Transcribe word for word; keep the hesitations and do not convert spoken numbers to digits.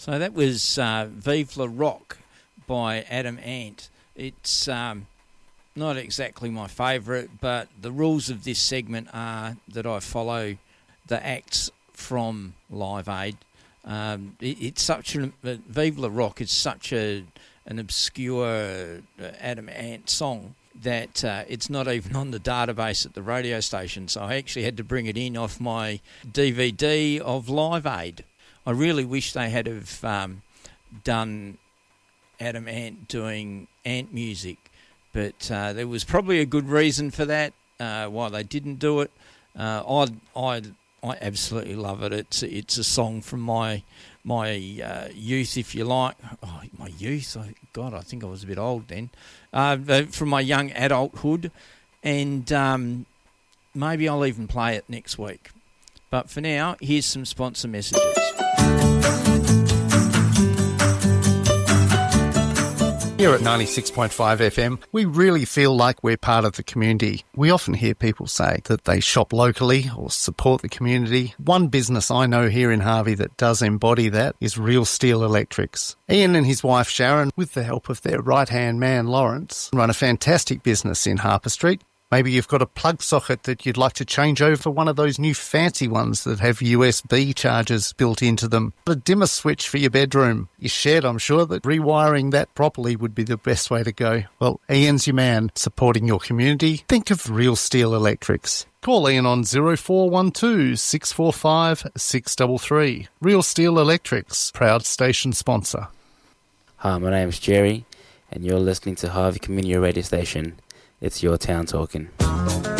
So that was uh, Vive la Rock by Adam Ant. It's um, not exactly my favourite, but the rules of this segment are that I follow the acts from Live Aid. Um, it, it's such an uh, Vive la Rock is such a an obscure uh, Adam Ant song that uh, it's not even on the database at the radio station. So I actually had to bring it in off my D V D of Live Aid. I really wish they had have um, done Adam Ant doing Ant music, but uh, there was probably a good reason for that, uh, why they didn't do it. Uh, I I I absolutely love it. It's it's a song from my my uh, youth, if you like. Oh, my youth, I, God, I think I was a bit old then. Uh, from my young adulthood, and um, maybe I'll even play it next week. But for now, here's some sponsor messages. Here at ninety-six point five F M, we really feel like we're part of the community. We often hear people say that they shop locally or support the community. One business I know here in Harvey that does embody that is Real Steel Electrics. Ian and his wife Sharon, with the help of their right-hand man Lawrence, run a fantastic business in Harper Street. Maybe you've got a plug socket that you'd like to change over for one of those new fancy ones that have U S B chargers built into them. A dimmer switch for your bedroom. Your shed, I'm sure that rewiring that properly would be the best way to go. Well, Ian's your man, supporting your community. Think of Real Steel Electrics. Call Ian on zero four one two, six four five, six three three. Real Steel Electrics, proud station sponsor. Hi, my name's Jerry, and you're listening to Harvey Community Radio Station. It's your town talking.